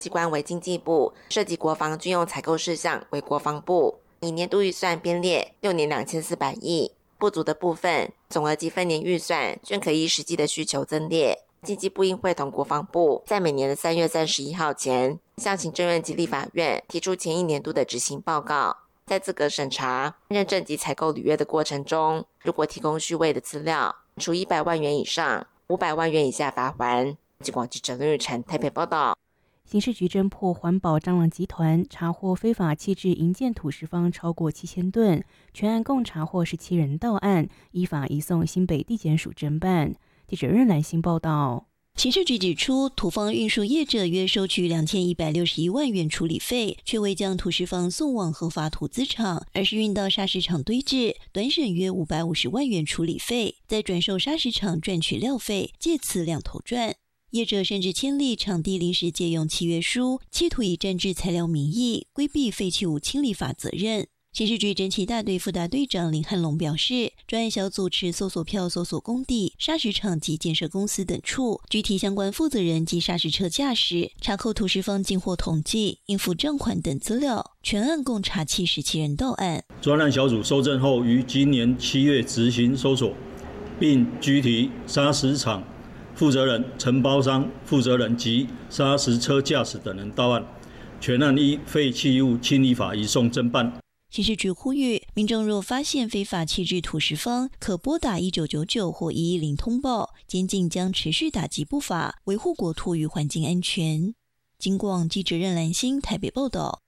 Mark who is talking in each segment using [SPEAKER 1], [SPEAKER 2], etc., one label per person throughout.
[SPEAKER 1] 机关为经济部，涉及国防军用采购事项为国防部，以年度预算编列6年2400亿，不足的部分总额及分年预算均可依实际的需求增列。经济部应会同国防部在每年的3月31号前，向行政院及立法院提出前一年度的执行报告。在资格审查、认证及采购履约的过程中，如果提供虚伪的资料，处100万元以上500万元以下罚锾。警广记者林玉嬋台北报道。
[SPEAKER 2] 刑事局侦破环保蟑螂集团，查获非法弃置营建土石方超过7000吨，全案共查获17人到案，依法移送新北地检署侦办。记者任兰心报道。
[SPEAKER 3] 刑事局指出，土方运输业者约收取2161万元处理费，却未将土石方送往合法土资厂，而是运到砂石场堆置，短省约550万元处理费，再转售砂石场赚取料费，借此两头赚。业者甚至签立场地临时借用契约书，企图以占据材料名义规避废弃物清理法责任。刑事局侦缉大队副大队长林汉龙表示，专案小组持搜索票搜索工地、砂石场及建设公司等处，具体相关负责人及砂石车驾驶，查扣土石方进货统计、应付账款等资料。全案共查缉17人到案。
[SPEAKER 4] 专案小组搜证后，于今年7月执行搜索，并拘提砂石场负责人、承包商负责人及砂石车驾驶等人到案。全案依废弃物清理法移送侦办。
[SPEAKER 3] 刑事局呼吁民众若发现非法弃置土石方，可拨打1999或110通报，监警将持续打击不法，维护国土与环境安全。警广记者任兰心台北报道。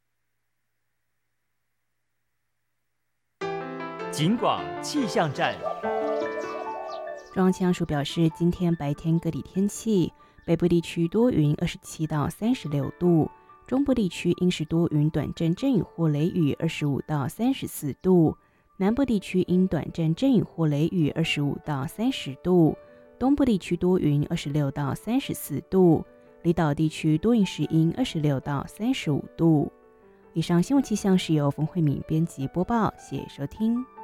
[SPEAKER 5] 警广气象站。
[SPEAKER 2] 中央气象署表示，今天白天各地天气，北部地区多云27到36度，中部地区阴时多云，短暂阵雨或雷雨25到34度，南部地区因短暂阵雨或雷雨25到30度，东部地区多云26到34度，离岛地区多云时阴26到35度。以上新闻气象是由冯慧敏编辑播报，谢谢收听。